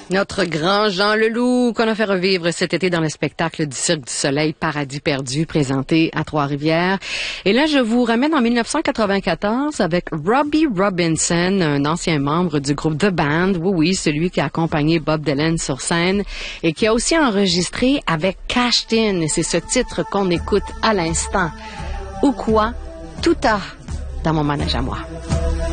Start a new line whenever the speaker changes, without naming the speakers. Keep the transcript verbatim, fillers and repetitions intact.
Notre grand Jean Leloup qu'on a fait revivre cet été dans le spectacle du Cirque du Soleil Paradis perdu présenté à Trois-Rivières. Et là, je vous ramène en mille neuf cent quatre-vingt-quatorze avec Robbie Robinson, un ancien membre du groupe The Band. Oui, oui, celui qui a accompagné Bob Dylan sur scène et qui a aussi enregistré avec Cashed In. Et c'est ce titre qu'on écoute à l'instant. Ou quoi? Tout a dans mon manège à moi.